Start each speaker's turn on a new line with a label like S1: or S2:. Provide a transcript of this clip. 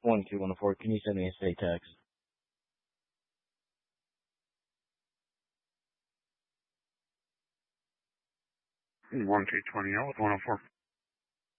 S1: 12-104. Can you send me a state text?
S2: 1220 with 104.